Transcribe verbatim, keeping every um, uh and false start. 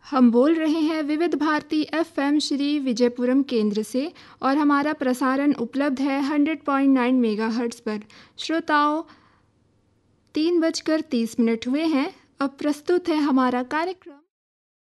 हम बोल रहे हैं विविध भारती एफएम श्री विजयपुरम केंद्र से और हमारा प्रसारण उपलब्ध है हंड्रेड पॉइंट नाइन मेगाहर्ट्ज़ पर। श्रोताओं, तीन बजकर तीस मिनट हुए हैं। अब प्रस्तुत है हमारा कार्यक्रम